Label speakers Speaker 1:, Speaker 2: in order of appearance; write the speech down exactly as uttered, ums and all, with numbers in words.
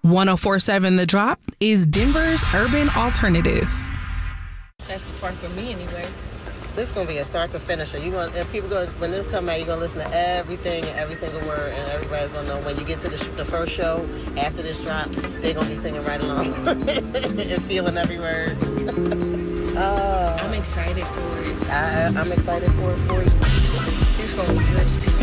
Speaker 1: one oh four point seven The Drop is Denver's urban alternative.
Speaker 2: That's the part for me anyway.
Speaker 3: This is going to be a start to finish. You going and people going when this come out, you're going to listen to everything and every single word, and everybody's going to know when you get to the, sh- the first show after this drop, they're going to be singing right along and feeling every word. uh,
Speaker 2: I'm excited for it.
Speaker 3: I, I'm excited for it for you.
Speaker 2: It's going to be good to see